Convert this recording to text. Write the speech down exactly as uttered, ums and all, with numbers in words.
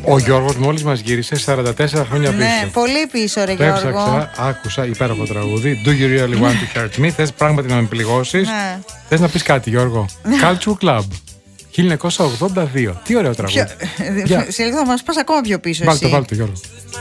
Ο Γιώργος μόλις μας γύρισε σαράντα τέσσερα χρόνια πίσω. Ναι, πολύ πίσω, ρε Γιώργο. Έψαξα, άκουσα, υπέροχο τραγούδι. Do you really want to hurt me? Θες πράγματι να με πληγώσεις? Ναι. Θες να πεις κάτι, Γιώργο? Culture Club. χίλια εννιακόσια ογδόντα δύο. Τι ωραίο τραγούδι. Σε λίγο θα μας πας ακόμα πιο πίσω. Βάλτε, εσύ. βάλτε, Γιώργο.